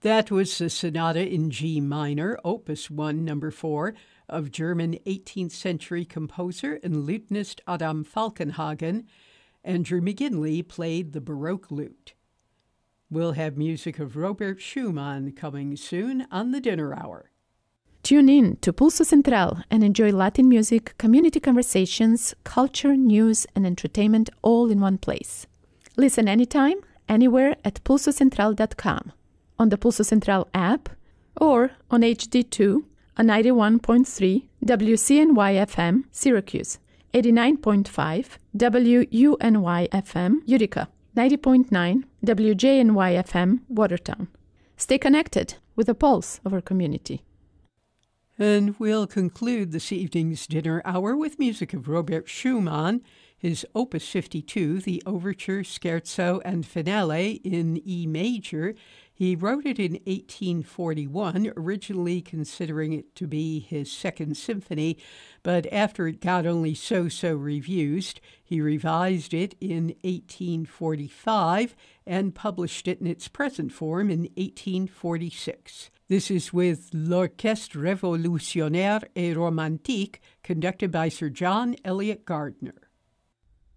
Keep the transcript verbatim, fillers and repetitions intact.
That was the Sonata in G minor, Opus one, number four, of German eighteenth century composer and lutenist Adam Falkenhagen. Andrew McGinley played the Baroque lute. We'll have music of Robert Schumann coming soon on the dinner hour. Tune in to Pulso Central and enjoy Latin music, community conversations, culture, news, and entertainment all in one place. Listen anytime, anywhere at pulso central dot com, on the Pulso Central app, or on H D two on ninety-one point three W C N Y F M Syracuse, eighty-nine point five W U N Y F M Utica, ninety point nine W J N Y F M Watertown. Stay connected with the pulse of our community. And we'll conclude this evening's dinner hour with music of Robert Schumann, his Opus fifty-two, the Overture, Scherzo, and Finale in E major. He wrote it in eighteen forty-one, originally considering it to be his second symphony, but after it got only so-so reviews, he revised it in eighteen forty-five and published it in its present form in eighteen forty-six. This is with L'Orchestre Révolutionnaire et Romantique, conducted by Sir John Eliot Gardner.